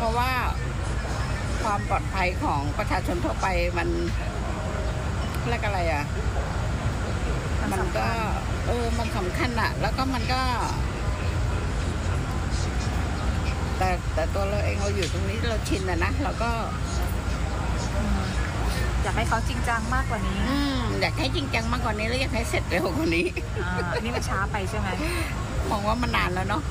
ราะว่าความปลอดภัยของประชาชนทั่วไปมันเรียกอะไรอ่ะมันก็มันสำคัญอะแล้วก็มันก็แต่ตัวเราเองเราอยู่ตรงนี้เราชินอะนะเราก็อยากให้เขาจริงจังมากกว่านี้อยากให้จริงจังมากกว่านี้แล้วอยากให้เสร็จเร็วกว่านี้นี่มันช้าไปใช่ไหมมองว่ามันนานแล้วเนาะ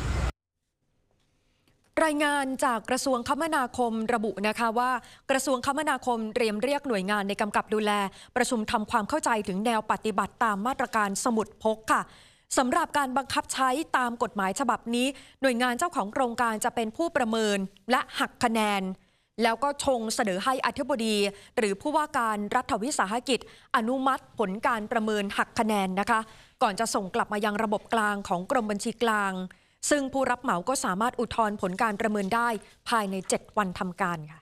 รายงานจากกระทรวงคมนาคมระบุนะคะว่ากระทรวงคมนาคมเตรียมเรียกหน่วยงานในกำกับดูแลประชุมทำความเข้าใจถึงแนวปฏิบัติตามมาตรการสมุดพกค่ะสำหรับการบังคับใช้ตามกฎหมายฉบับนี้หน่วยงานเจ้าของโครงการจะเป็นผู้ประเมินและหักคะแนนแล้วก็ชงเสนอให้อธิบดีหรือผู้ว่าการรัฐวิสาหกิจอนุมัติผลการประเมินหักคะแนนนะคะก่อนจะส่งกลับมายังระบบกลางของกรมบัญชีกลางซึ่งผู้รับเหมาก็สามารถอุทธรณ์ผลการประเมินได้ภายใน7วันทำการค่ะ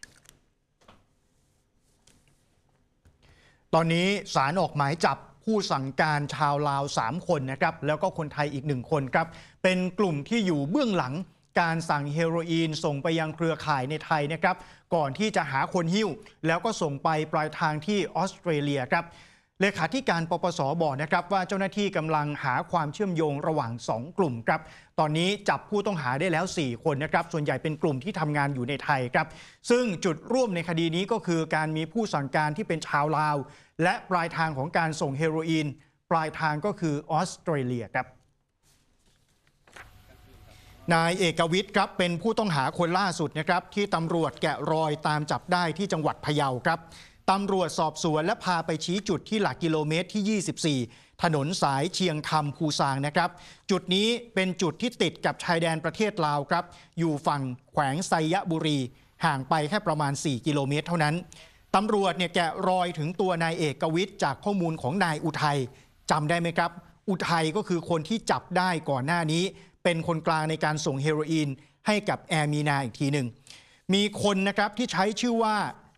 ตอนนี้ศาลออกหมายจับผู้สั่งการชาวลาว3คนนะครับแล้วก็คนไทยอีก1คนครับเป็นกลุ่มที่อยู่เบื้องหลังการสั่งเฮโรอีนส่งไปยังเครือข่ายในไทยนะครับก่อนที่จะหาคนหิ้วแล้วก็ส่งไปปลายทางที่ออสเตรเลียครับเลขาธิการปปส.บอกนะครับว่าเจ้าหน้าที่กำลังหาความเชื่อมโยงระหว่าง2กลุ่มครับตอนนี้จับผู้ต้องหาได้แล้ว4คนนะครับส่วนใหญ่เป็นกลุ่มที่ทำงานอยู่ในไทยครับซึ่งจุดร่วมในคดีนี้ก็คือการมีผู้สั่งการที่เป็นชาวลาวและปลายทางของการส่งเฮโรอีนปลายทางก็คือออสเตรเลียครับนายเอกวิทย์ครับเป็นผู้ต้องหาคนล่าสุดนะครับที่ตำรวจแกะรอยตามจับได้ที่จังหวัดพะเยาครับตำรวจสอบสวนและพาไปชี้จุดที่หลักกิโลเมตรที่24ถนนสายเชียงคำภูซางนะครับจุดนี้เป็นจุดที่ติดกับชายแดนประเทศลาวครับอยู่ฝั่งแขวงไซยบุรีห่างไปแค่ประมาณ4กิโลเมตรเท่านั้นตำรวจเนี่ยแกะรอยถึงตัวนายเอกวิทย์จากข้อมูลของนายอุทัยจำได้ไหมครับอุทัยก็คือคนที่จับได้ก่อนหน้านี้เป็นคนกลางในการส่งเฮโรอีนให้กับแอร์มีนาอีกทีหนึ่งมีคนนะครับที่ใช้ชื่อว่า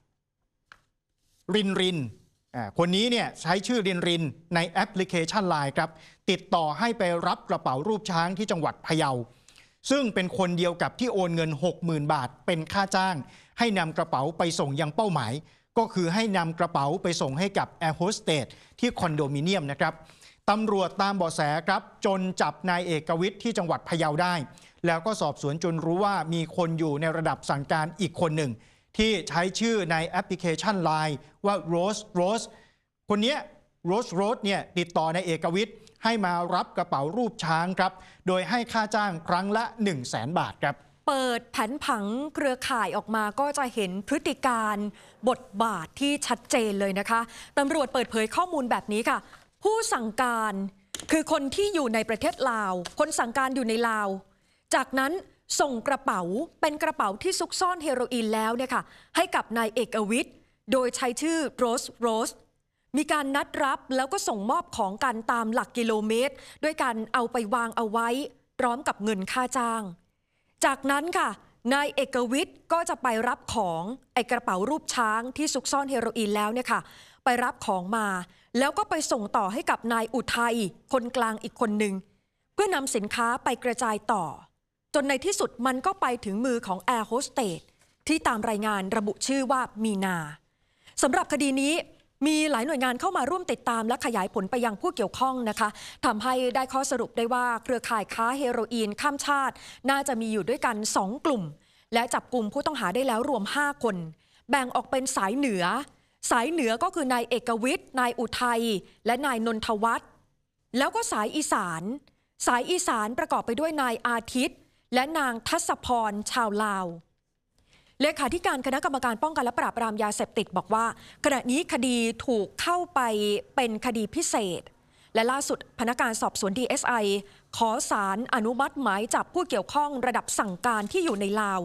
รินคนนี้เนี่ยใช้ชื่อรินในแอปพลิเคชัน LINE ครับติดต่อให้ไปรับกระเป๋ารูปช้างที่จังหวัดพะเยาซึ่งเป็นคนเดียวกับที่โอนเงิน 60,000 บาทเป็นค่าจ้างให้นำกระเป๋าไปส่งยังเป้าหมายก็คือให้นำกระเป๋าไปส่งให้กับแอร์โฮสเตสที่คอนโดมิเนียมนะครับตำรวจตามเบาะแสครับจนจับนายเอกวิทย์ที่จังหวัดพะเยาได้แล้วก็สอบสวนจนรู้ว่ามีคนอยู่ในระดับสั่งการอีกคนหนึ่งที่ใช้ชื่อในแอปพลิเคชัน LINE ว่าโรสคนนี้โรสเนี่ยติดต่อนายเอกวิทย์ให้มารับกระเป๋ารูปช้างครับโดยให้ค่าจ้างครั้งละ 100,000 บาทครับเปิดแผนผังเครือข่ายออกมาก็จะเห็นพฤติการบทบาทที่ชัดเจนเลยนะคะตำรวจเปิดเผยข้อมูลแบบนี้ค่ะผู้สั่งการคือคนที่อยู่ในประเทศลาวคนสั่งการอยู่ในลาวจากนั้นส่งกระเป๋าเป็นกระเป๋าที่ซุกซ่อนเฮโรอีนแล้วเนี่ยค่ะให้กับนายเอกวิทย์โดยใช้ชื่อโรสมีการนัดรับแล้วก็ส่งมอบของกันตามหลักกิโลเมตรด้วยการเอาไปวางเอาไว้พร้อมกับเงินค่าจ้างจากนั้นค่ะนายเอกวิทย์ก็จะไปรับของไอกระเป๋ารูปช้างที่ซุกซ่อนเฮโรอีนแล้วเนี่ยค่ะไปรับของมาแล้วก็ไปส่งต่อให้กับนายอุทัยคนกลางอีกคนหนึ่งเพื่อนำสินค้าไปกระจายต่อจนในที่สุดมันก็ไปถึงมือของแอร์โฮสเตสที่ตามรายงานระบุชื่อว่ามีนาสำหรับคดีนี้มีหลายหน่วยงานเข้ามาร่วมติดตามและขยายผลไปยังผู้เกี่ยวข้องนะคะทำให้ได้ข้อสรุปได้ว่าเครือข่ายค้าเฮโรอีนข้ามชาติน่าจะมีอยู่ด้วยกัน2กลุ่มและจับกลุ่มผู้ต้องหาได้แล้วรวม5คนแบ่งออกเป็นสายเหนือก็คือนายเอกวิทย์นายอุทัยและนายนนทวัฒน์แล้วก็สายอีสานประกอบไปด้วยนายอาทิตย์และนางทัศพรชาวลาวเลขาธิการคณะกรรมการป้องกันและปราบปรามยาเสพติดบอกว่าขณะนี้คดีถูกเข้าไปเป็นคดีพิเศษและล่าสุดพนักงานสอบสวน DSI ขอศาลอนุมัติหมายจับผู้เกี่ยวข้องระดับสั่งการที่อยู่ในลาว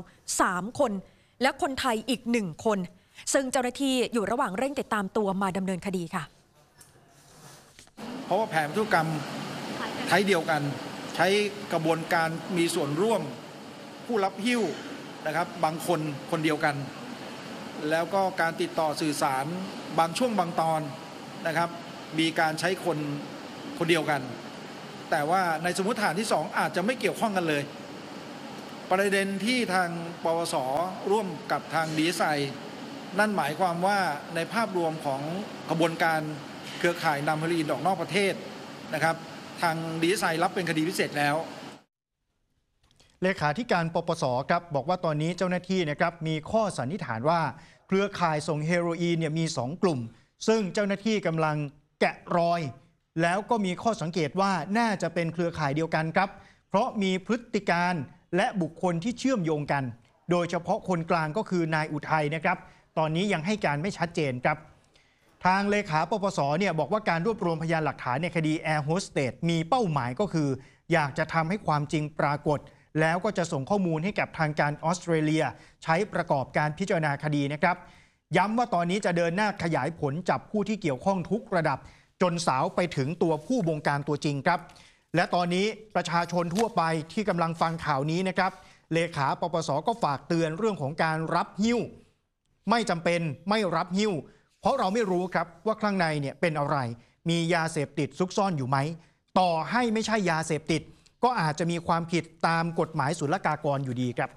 3คนและคนไทยอีก1คนซึ่งเจ้าหน้าที่อยู่ระหว่างเร่งติดตามตัวมาดำเนินคดีค่ะเพราะว่าแผนธุรกรรมไทยเดียวกันใช้กระบวนการมีส่วนร่วมผู้รับหิ้วนะครับบางคนเดียวกันแล้วก็การติดต่อสื่อสารบางช่วงบางตอนนะครับมีการใช้คนเดียวกันแต่ว่าในสมมติฐานที่2อาจจะไม่เกี่ยวข้องกันเลยประเด็นที่ทางปวสร่วมกับทางDSIนั่นหมายความว่าในภาพรวมของกระบวนการเครือข่ายนำเฮโรอีนออกนอกประเทศนะครับทางDSIรับเป็นคดีพิเศษแล้วเลขาธิการปปสครับบอกว่าตอนนี้เจ้าหน้าที่นะครับมีข้อสันนิษฐานว่าเครือข่ายส่งเฮโรอีนเนี่ยมี2กลุ่มซึ่งเจ้าหน้าที่กำลังแกะรอยแล้วก็มีข้อสังเกตว่าน่าจะเป็นเครือข่ายเดียวกันครับเพราะมีพฤติการและบุคคลที่เชื่อมโยงกันโดยเฉพาะคนกลางก็คือนายอุทัยนะครับตอนนี้ยังให้การไม่ชัดเจนครับทางเลขาปปสเนี่ยบอกว่าการรวบรวมพยานหลักฐานในคดีแอร์โฮสเตสมีเป้าหมายก็คืออยากจะทำให้ความจริงปรากฏแล้วก็จะส่งข้อมูลให้กับทางการออสเตรเลียใช้ประกอบการพิจารณาคดีนะครับย้ำว่าตอนนี้จะเดินหน้าขยายผลจับผู้ที่เกี่ยวข้องทุกระดับจนสาวไปถึงตัวผู้บงการตัวจริงครับและตอนนี้ประชาชนทั่วไปที่กำลังฟังข่าวนี้นะครับเลขาปปสก็ฝากเตือนเรื่องของการรับหิ้วไม่จำเป็นไม่รับหิ้วเพราะเราไม่รู้ครับว่าข้างในเนี่ยเป็นอะไรมียาเสพติดซุกซ่อนอยู่ไหมต่อให้ไม่ใช่ยาเสพติดก็อาจจะมีความผิดตามกฎหมายศุลกากรอยู่ดีครับ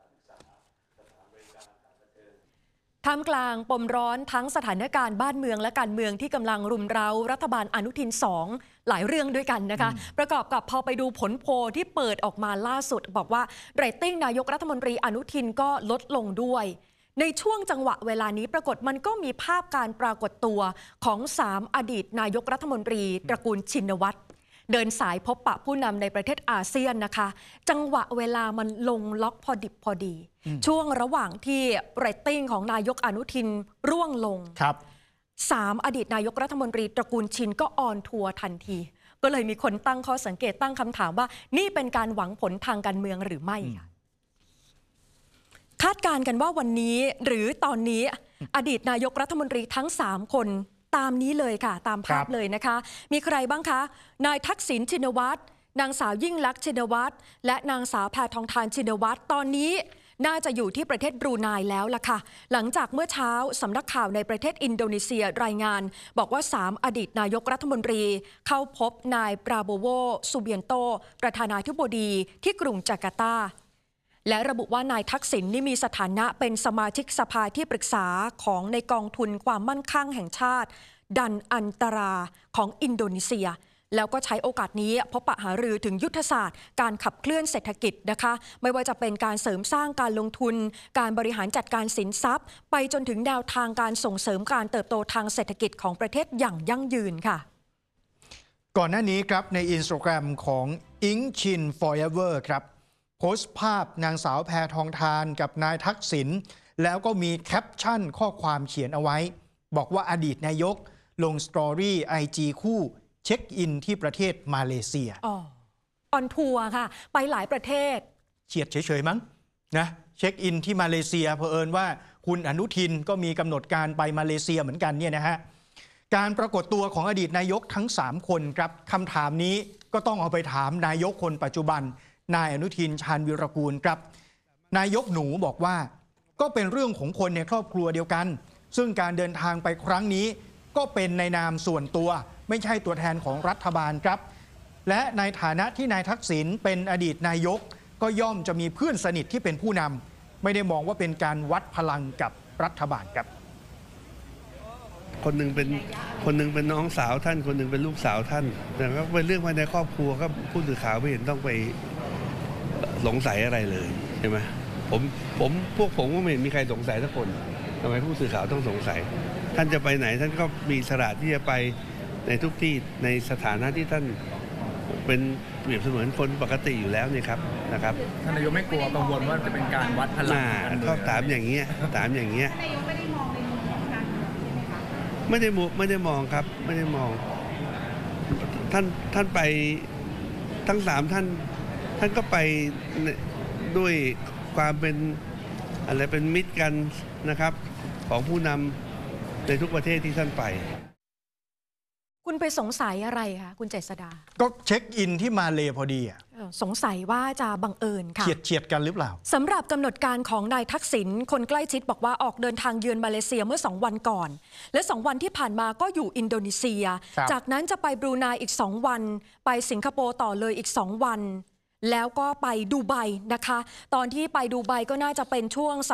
ท่ามกลางปมร้อนทั้งสถานการณ์บ้านเมืองและการเมืองที่กำลังรุมเร้ารัฐบาลอนุทิน2หลายเรื่องด้วยกันนะคะประกอบกับพอไปดูผลโพลที่เปิดออกมาล่าสุดบอกว่าเรตติ้งนายกรัฐมนตรีอนุทินก็ลดลงด้วยในช่วงจังหวะเวลานี้ปรากฏมันก็มีภาพการปรากฏตัวของ3อดีตนายกรัฐมนตรีตระกูลชินวัตรเดินสายพบปะผู้นำในประเทศอาเซียนนะคะจังหวะเวลามันลงล็อกพอดิบพอดีช่วงระหว่างที่เรตติ้งของนายกอนุทินร่วงลงครับ3อดีตนายกรัฐมนตรีตระกูลชินก็ออนทัวร์ทันทีก็เลยมีคนตั้งข้อสังเกตตั้งคำถามว่านี่เป็นการหวังผลทางการเมืองหรือไม่ค่ะคาดการณ์กันว่าวันนี้หรือตอนนี้อดีตนายกรัฐมนตรีทั้ง3คนตามนี้เลยค่ะตามภาพเลยนะคะมีใครบ้างคะนายทักษิณชินวัตรนางสาวยิ่งลักษณ์ชินวัตรและนางสาวแพทองธารชินวัตรตอนนี้น่าจะอยู่ที่ประเทศบรูไนแล้วล่ะค่ะหลังจากเมื่อเช้าสำนักข่าวในประเทศอินโดนีเซียรายงานบอกว่า3อดีตนายกรัฐมนตรีเข้าพบนายปราโบโวซูเบียนโตประธานาธิบดีที่กรุงจาการ์ตาและระบุว่านายทักษิณนี่มีสถานะเป็นสมาชิกสภาที่ปรึกษาของในกองทุนความมั่นคงแห่งชาติดันอันตราของอินโดนีเซียแล้วก็ใช้โอกาสนี้พบปะหารือถึงยุทธศาสตร์การขับเคลื่อนเศรษฐกิจนะคะไม่ว่าจะเป็นการเสริมสร้างการลงทุนการบริหารจัดการสินทรัพย์ไปจนถึงแนวทางการส่งเสริมการเติบโตทางเศรษฐกิจของประเทศอย่างยั่งยืนค่ะก่อนหน้านี้ครับใน Instagram ของอิงชิน Forever ครับโพสต์ภาพนางสาวแพทองธารกับนายทักษิณแล้วก็มีแคปชั่นข้อความเขียนเอาไว้บอกว่าอดีตนายกลงสตอรี่ IG คู่เช็คอินที่ประเทศมาเลเซียออนทัวร์ค่ะไปหลายประเทศเฉียดเฉยๆมั้งนะเช็คอินที่มาเลเซียเผอิญว่าคุณอนุทินก็มีกำหนดการไปมาเลเซียเหมือนกันเนี่ยนะฮะการปรากฏตัวของอดีตนายกทั้ง3คนครับคำถามนี้ก็ต้องเอาไปถามนายกคนปัจจุบันนายอนุทินชาญวีรกูลครับนายกหนูบอกว่าก็เป็นเรื่องของคนในครอบครัวเดียวกันซึ่งการเดินทางไปครั้งนี้ก็เป็นในนามส่วนตัวไม่ใช่ตัวแทนของรัฐบาลครับและในฐานะที่นายทักษิณเป็นอดีตนายกก็ย่อมจะมีเพื่อนสนิทที่เป็นผู้นำไม่ได้มองว่าเป็นการวัดพลังกับรัฐบาลครับคนหนึ่งเป็นน้องสาวท่านคนหนึ่งเป็นลูกสาวท่านแต่ก็เป็นเรื่องภายในครอบครัวก็ผู้สื่อข่าวไม่เห็นต้องไปสงสัยอะไรเลยใช่ไหมพวกผมก็ไม่เห็นมีใครสงสัยสักคนทำไมผู้สื่อข่าวต้องสงสัยท่านจะไปไหนท่านก็มีอิสระที่จะไปในทุกที่ในสถานะที่ท่านเป็นเปรียบเสมือนคนปกติอยู่แล้วเนี่ยครับนะครับท่านนายกไม่กลัวกังวลว่าจะเป็นการวัดพลังก็ถามอย่างเงี้ยนายกไม่ได้มองในมุมของการเมืองใช่ไหมคะไม่ได้มองครับไม่ได้มองท่านไปทั้ง3ท่านก็ไปด้วยความเป็นอะไรเป็นมิตรกันนะครับของผู้นำในทุกประเทศที่ท่านไปคุณไปสงสัยอะไรคะคุณเจษฎาก็เช็คอินที่มาเลพอดีสงสัยว่าจะบังเอิญค่ะเฉียดกันหรือเปล่าสำหรับกำหนดการของนายทักษิณคนใกล้ชิดบอกว่าออกเดินทางเยือนมาเลเซียเมื่อ2วันก่อนและ2วันที่ผ่านมาก็อยู่อินโดนีเซียจากนั้นจะไปบรูไนอีก2วันไปสิงคโปร์ต่อเลยอีก2วันแล้วก็ไปดูไบนะคะ ตอนที่ไปดูไบก็น่าจะเป็นช่วง